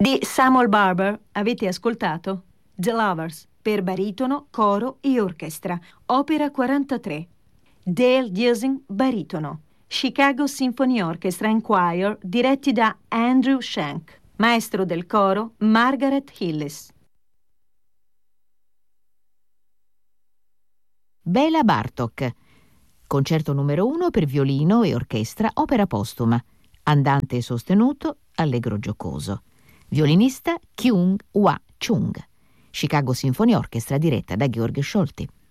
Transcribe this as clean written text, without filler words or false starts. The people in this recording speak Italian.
Di Samuel Barber avete ascoltato The Lovers per baritono, coro e orchestra, opera 43. Dale Giesing, baritono. Chicago Symphony Orchestra and Choir, diretti da Andrew Shank. Maestro del coro Margaret Hillis. Bela Bartok. Concerto numero 1 per violino e orchestra, opera postuma. Andante sostenuto, allegro giocoso. Violinista Kyung Hwa Chung. Chicago Symphony Orchestra diretta da Georg Scholti.